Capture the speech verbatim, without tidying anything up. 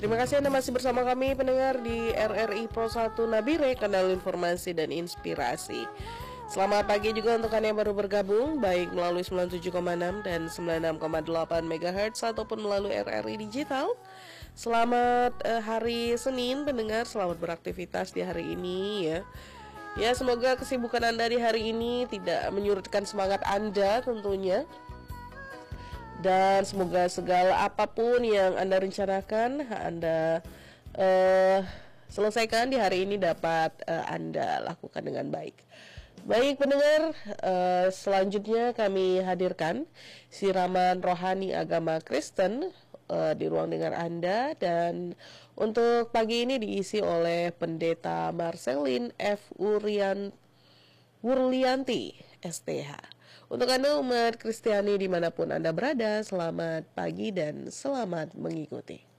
Terima kasih Anda masih bersama kami pendengar di R R I Pro satu Nabire, kanal informasi dan inspirasi. Selamat pagi juga untuk Anda yang baru bergabung, baik melalui sembilan puluh tujuh koma enam dan sembilan puluh enam koma delapan megahertz ataupun melalui R R I Digital. Selamat uh, hari Senin pendengar, selamat beraktivitas di hari ini ya. Ya, semoga kesibukan Anda di hari ini tidak menyurutkan semangat Anda tentunya. Dan semoga segala apapun yang Anda rencanakan, Anda uh, selesaikan di hari ini dapat uh, Anda lakukan dengan baik. Baik pendengar, uh, selanjutnya kami hadirkan siraman rohani agama Kristen uh, di ruang dengar Anda. Dan untuk pagi ini diisi oleh Pendeta Marcelin F. Urian Wurlianti S T H. Untuk Anda umat Kristiani dimanapun Anda berada, selamat pagi dan selamat mengikuti.